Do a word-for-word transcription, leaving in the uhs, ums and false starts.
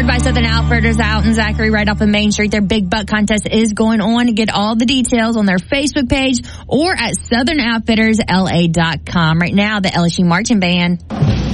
Powered by Southern Outfitters out in Zachary, right off of Main Street. Their Big Buck Contest is going on. Get all the details on their Facebook page or at southern outfitters l a dot com. Right now, the L S U Marching Band.